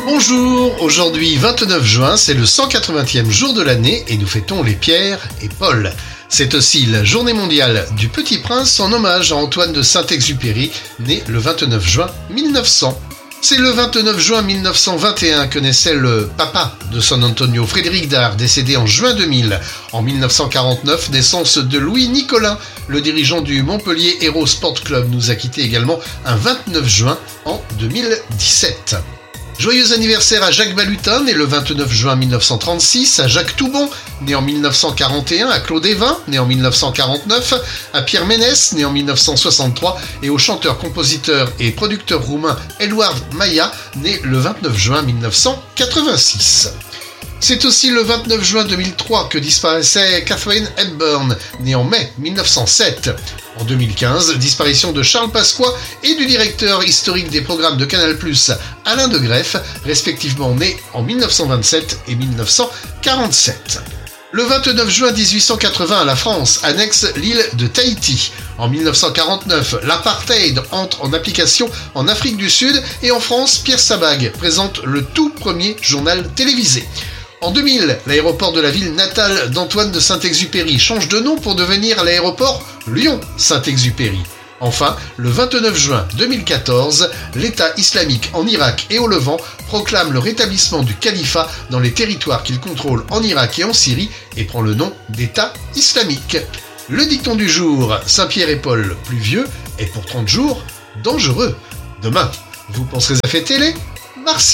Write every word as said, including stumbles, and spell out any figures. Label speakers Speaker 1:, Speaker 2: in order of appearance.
Speaker 1: Bonjour, aujourd'hui vingt-neuf juin, c'est le cent quatre-vingtième jour de l'année et nous fêtons les Pierre et Paul. C'est aussi la journée mondiale du Petit Prince en hommage à Antoine de Saint-Exupéry, né le vingt-neuf juin mille neuf cents. C'est le vingt-neuf juin mille neuf cent vingt et un que naissait le papa de San Antonio, Frédéric Dard, décédé en juin deux mille. En mille neuf cent quarante-neuf, naissance de Louis Nicolin, le dirigeant du Montpellier Hérault Sport Club, nous a quitté également un vingt-neuf juin en deux mille dix-sept. Joyeux anniversaire à Jacques Balutin, né le vingt-neuf juin mille neuf cent trente-six, à Jacques Toubon, né en mille neuf cent quarante et un, à Claude Évin, né en mille neuf cent quarante-neuf, à Pierre Ménès, né en mille neuf cent soixante-trois, et au chanteur, compositeur et producteur roumain Eduard Maia, né le vingt-neuf juin mille neuf cent quatre-vingt-six. C'est aussi le vingt-neuf juin deux mille trois que disparaissait Katharine Hepburn, née en mai mille neuf cent sept. En deux mille quinze, disparition de Charles Pasqua et du directeur historique des programmes de Canal plus, Alain de Greff, respectivement nés en mille neuf cent vingt-sept et mille neuf cent quarante-sept. Le vingt-neuf juin dix-huit cent quatre-vingts, la France annexe l'île de Tahiti. En mille neuf cent quarante-neuf, l'apartheid entre en application en Afrique du Sud et en France, Pierre Sabag présente le tout premier journal télévisé. En deux mille, l'aéroport de la ville natale d'Antoine de Saint-Exupéry change de nom pour devenir l'aéroport Lyon-Saint-Exupéry. Enfin, le vingt-neuf juin deux mille quatorze, l'État islamique en Irak et au Levant proclame le rétablissement du califat dans les territoires qu'il contrôle en Irak et en Syrie et prend le nom d'État islamique. Le dicton du jour, Saint-Pierre et Paul, pluvieux, est pour trente jours dangereux. Demain, vous penserez à fêter les Martiens.